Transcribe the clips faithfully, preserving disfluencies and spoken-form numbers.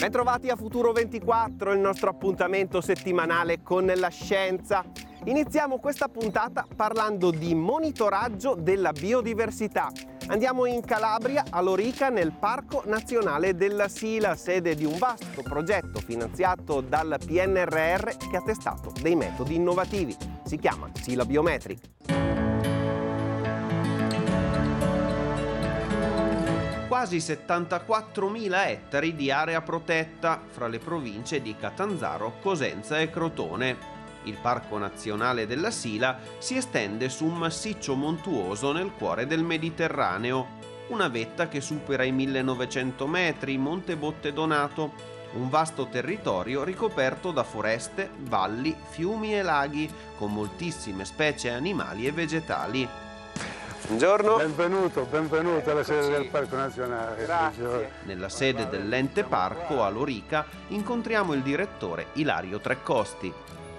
Bentrovati a Futuro ventiquattro, il nostro appuntamento settimanale con la scienza. Iniziamo questa puntata parlando di monitoraggio della biodiversità. Andiamo in Calabria, a Lorica, nel Parco Nazionale della Sila, sede di un vasto progetto finanziato dal P N R R che ha testato dei metodi innovativi. Si chiama Sila Biometric. Quasi settantaquattromila ettari di area protetta fra le province di Catanzaro, Cosenza e Crotone. Il Parco Nazionale della Sila si estende su un massiccio montuoso nel cuore del Mediterraneo, una vetta che supera i millenovecento metri, Monte Botte Donato, un vasto territorio ricoperto da foreste, valli, fiumi e laghi, con moltissime specie animali e vegetali. Buongiorno. Benvenuto, benvenuto alla sede del Parco Nazionale. Grazie. Nella sede dell'ente parco a Lorica incontriamo il direttore Ilario Treccosti.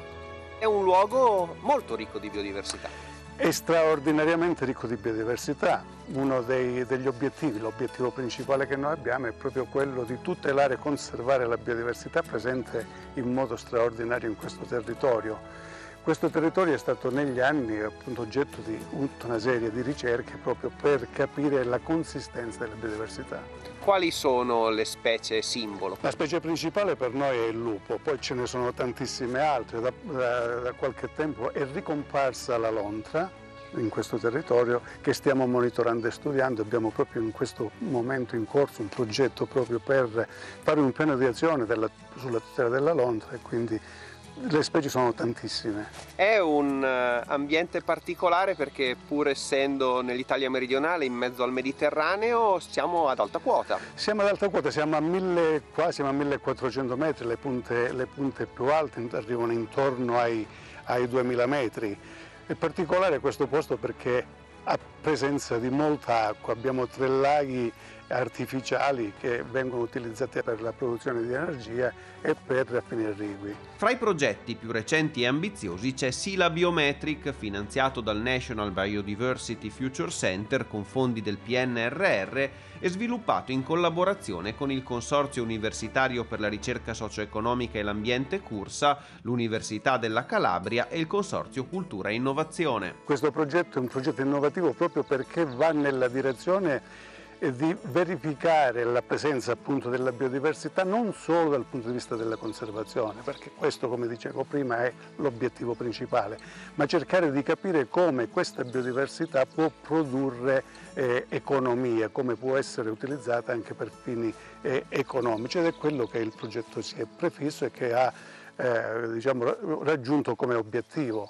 È un luogo molto ricco di biodiversità. È straordinariamente ricco di biodiversità. Uno dei, degli obiettivi, l'obiettivo principale che noi abbiamo è proprio quello di tutelare e conservare la biodiversità presente in modo straordinario in questo territorio. Questo territorio è stato negli anni appunto oggetto di tutta una serie di ricerche proprio per capire la consistenza della biodiversità. Quali sono le specie simbolo? La specie principale per noi è il lupo, poi ce ne sono tantissime altre. Da, da, da qualche tempo è ricomparsa la lontra in questo territorio che stiamo monitorando e studiando. Abbiamo proprio in questo momento in corso un progetto proprio per fare un piano di azione della, sulla tutela della lontra e quindi le specie sono tantissime. È un uh, ambiente particolare perché pur essendo nell'Italia meridionale in mezzo al Mediterraneo siamo ad alta quota. Siamo ad alta quota, siamo a mille, quasi a millequattrocento metri, le punte, le punte più alte arrivano intorno ai, ai duemila metri. È particolare questo posto perché ha presenza di molta acqua, abbiamo tre laghi artificiali che vengono utilizzati per la produzione di energia e per fini irrigui. Fra i progetti più recenti e ambiziosi c'è Sila Biometric, finanziato dal National Biodiversity Future Center con fondi del P N R R e sviluppato in collaborazione con il Consorzio Universitario per la Ricerca Socio-Economica e l'Ambiente Cursa, l'Università della Calabria e il Consorzio Cultura e Innovazione. Questo progetto è un progetto innovativo proprio perché va nella direzione di verificare la presenza appunto della biodiversità non solo dal punto di vista della conservazione, perché questo, come dicevo prima, è l'obiettivo principale, ma cercare di capire come questa biodiversità può produrre eh, economia, come può essere utilizzata anche per fini eh, economici, ed è quello che il progetto si è prefisso e che ha eh, diciamo, raggiunto come obiettivo.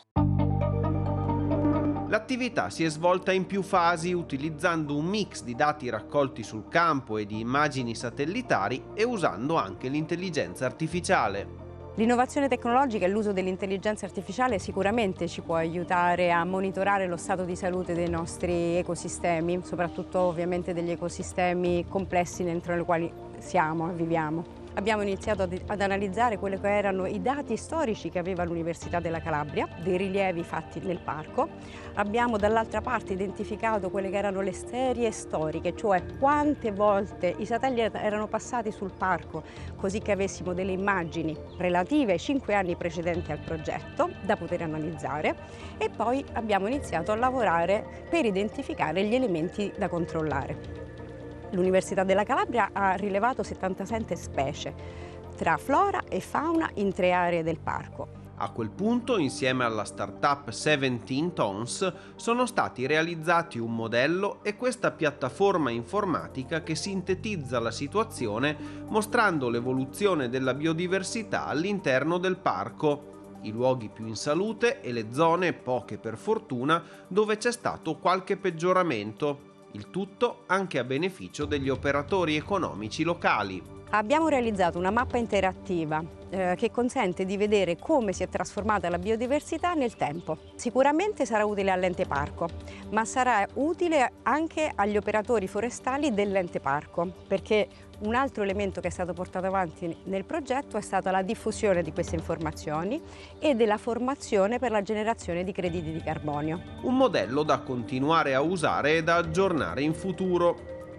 L'attività si è svolta in più fasi utilizzando un mix di dati raccolti sul campo e di immagini satellitari e usando anche l'intelligenza artificiale. L'innovazione tecnologica e l'uso dell'intelligenza artificiale sicuramente ci può aiutare a monitorare lo stato di salute dei nostri ecosistemi, soprattutto ovviamente degli ecosistemi complessi dentro i quali siamo e viviamo. Abbiamo iniziato ad analizzare quelli che erano i dati storici che aveva l'Università della Calabria, dei rilievi fatti nel parco. Abbiamo dall'altra parte identificato quelle che erano le serie storiche, cioè quante volte i satelliti erano passati sul parco, così che avessimo delle immagini relative ai cinque anni precedenti al progetto da poter analizzare, e poi abbiamo iniziato a lavorare per identificare gli elementi da controllare. L'Università della Calabria ha rilevato settantasette specie, tra flora e fauna in tre aree del parco. A quel punto, insieme alla startup diciassette Tons, sono stati realizzati un modello e questa piattaforma informatica che sintetizza la situazione mostrando l'evoluzione della biodiversità all'interno del parco, i luoghi più in salute e le zone, poche per fortuna, dove c'è stato qualche peggioramento. Il tutto anche a beneficio degli operatori economici locali. Abbiamo realizzato una mappa interattiva eh, che consente di vedere come si è trasformata la biodiversità nel tempo. Sicuramente sarà utile all'ente parco, ma sarà utile anche agli operatori forestali dell'ente parco, perché un altro elemento che è stato portato avanti nel progetto è stata la diffusione di queste informazioni e della formazione per la generazione di crediti di carbonio. Un modello da continuare a usare e da aggiornare in futuro.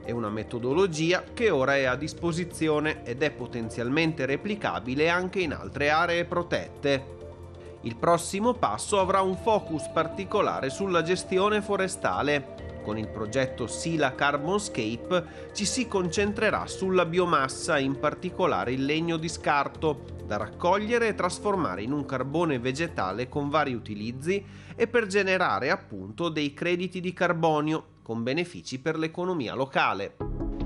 È una metodologia che ora è a disposizione ed è potenzialmente replicabile anche in altre aree protette. Il prossimo passo avrà un focus particolare sulla gestione forestale. Con il progetto Sila Carbonscape ci si concentrerà sulla biomassa, in particolare il legno di scarto, da raccogliere e trasformare in un carbone vegetale con vari utilizzi e per generare appunto dei crediti di carbonio con benefici per l'economia locale.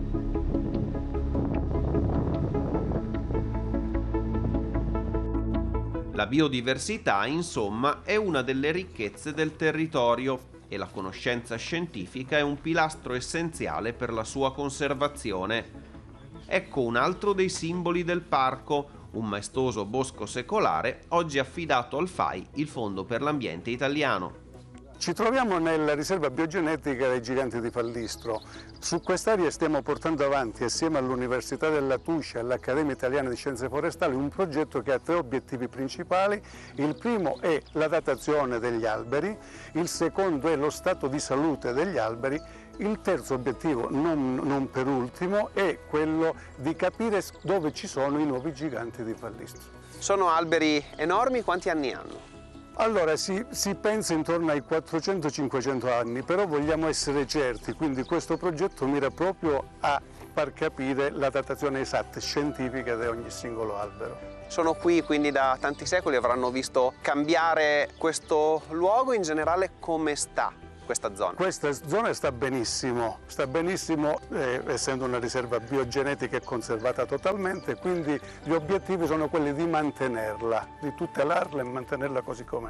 La biodiversità, insomma, è una delle ricchezze del territorio e la conoscenza scientifica è un pilastro essenziale per la sua conservazione. Ecco un altro dei simboli del parco, un maestoso bosco secolare, oggi affidato al F A I, il Fondo per l'Ambiente Italiano. Ci troviamo nella riserva biogenetica dei Giganti di Fallistro. Su quest'area stiamo portando avanti, assieme all'Università della Tuscia e all'Accademia Italiana di Scienze Forestali, un progetto che ha tre obiettivi principali. Il primo è la datazione degli alberi, il secondo è lo stato di salute degli alberi, il terzo obiettivo, non, non per ultimo, è quello di capire dove ci sono i nuovi giganti di Fallistro. Sono alberi enormi, quanti anni hanno? Allora si, si pensa intorno ai quattrocento cinquecento anni, però vogliamo essere certi, quindi questo progetto mira proprio a far capire la datazione esatta scientifica di ogni singolo albero. Sono qui quindi da tanti secoli, avranno visto cambiare questo luogo. In generale come sta questa zona? Questa zona sta benissimo, sta benissimo eh, essendo una riserva biogenetica e conservata totalmente, quindi gli obiettivi sono quelli di mantenerla, di tutelarla e mantenerla così com'è.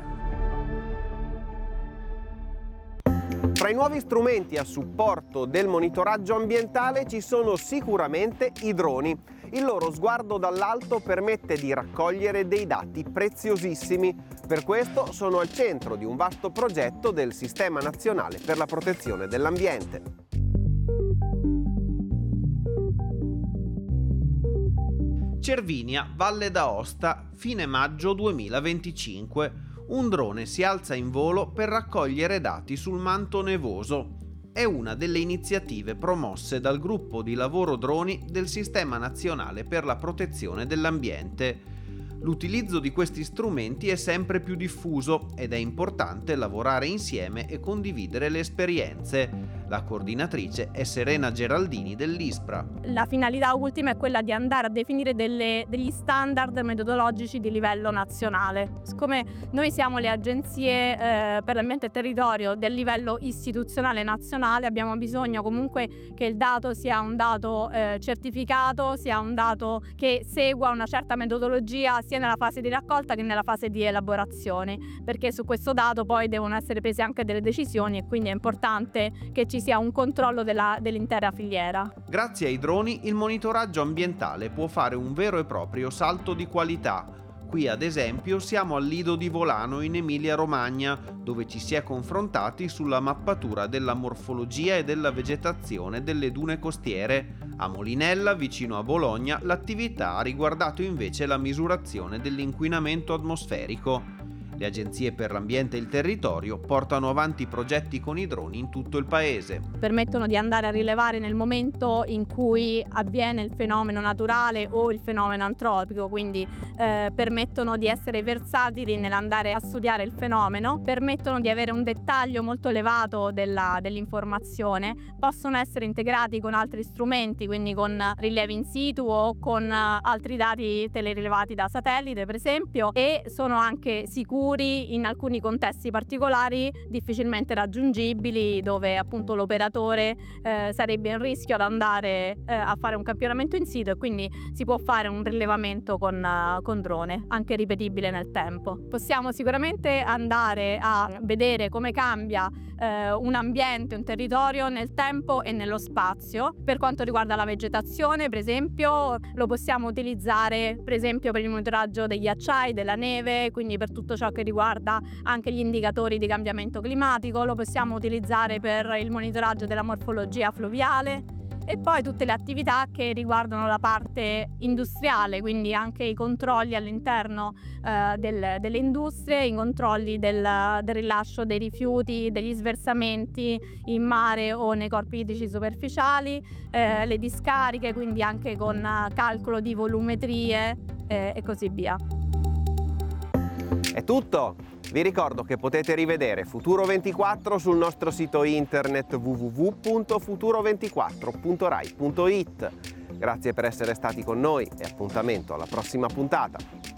Tra i nuovi strumenti a supporto del monitoraggio ambientale ci sono sicuramente i droni. Il loro sguardo dall'alto permette di raccogliere dei dati preziosissimi. Per questo sono al centro di un vasto progetto del Sistema Nazionale per la Protezione dell'Ambiente. Cervinia, Valle d'Aosta, fine maggio duemilaventicinque. Un drone si alza in volo per raccogliere dati sul manto nevoso. È una delle iniziative promosse dal gruppo di lavoro droni del Sistema Nazionale per la Protezione dell'Ambiente. L'utilizzo di questi strumenti è sempre più diffuso ed è importante lavorare insieme e condividere le esperienze. La coordinatrice è Serena Geraldini dell'ISPRA. La finalità ultima è quella di andare a definire delle, degli standard metodologici di livello nazionale. Siccome noi siamo le agenzie eh, per l'ambiente e territorio del livello istituzionale nazionale, abbiamo bisogno comunque che il dato sia un dato eh, certificato, sia un dato che segua una certa metodologia sia nella fase di raccolta che nella fase di elaborazione, perché su questo dato poi devono essere prese anche delle decisioni e quindi è importante che ci sia un controllo della, dell'intera filiera. Grazie ai droni il monitoraggio ambientale può fare un vero e proprio salto di qualità. Qui ad esempio siamo al Lido di Volano in Emilia-Romagna, dove ci si è confrontati sulla mappatura della morfologia e della vegetazione delle dune costiere. A Molinella, vicino a Bologna, l'attività ha riguardato invece la misurazione dell'inquinamento atmosferico. Le agenzie per l'ambiente e il territorio portano avanti progetti con i droni in tutto il paese. Permettono di andare a rilevare nel momento in cui avviene il fenomeno naturale o il fenomeno antropico, quindi eh, permettono di essere versatili nell'andare a studiare il fenomeno, permettono di avere un dettaglio molto elevato della, dell'informazione, possono essere integrati con altri strumenti, quindi con rilievi in situ o con altri dati telerilevati da satellite per esempio, e sono anche sicuri in alcuni contesti particolari difficilmente raggiungibili, dove appunto l'operatore eh, sarebbe in rischio ad andare eh, a fare un campionamento in situ, e quindi si può fare un rilevamento con, uh, con drone, anche ripetibile nel tempo. Possiamo sicuramente andare a vedere come cambia eh, un ambiente, un territorio nel tempo e nello spazio. Per quanto riguarda la vegetazione, per esempio, lo possiamo utilizzare per esempio per il monitoraggio degli ghiacciai, della neve, quindi per tutto ciò che riguarda anche gli indicatori di cambiamento climatico. Lo possiamo utilizzare per il monitoraggio della morfologia fluviale. e poi tutte le attività che riguardano la parte industriale, quindi anche i controlli all'interno eh, del, delle industrie, i controlli del, del rilascio dei rifiuti, degli sversamenti in mare o nei corpi idrici superficiali, eh, le discariche, quindi anche con eh, calcolo di volumetrie eh, e così via. È tutto! Vi ricordo che potete rivedere Futuro ventiquattro sul nostro sito internet w w w punto futuro ventiquattro punto rai punto it. Grazie per essere stati con noi e appuntamento alla prossima puntata.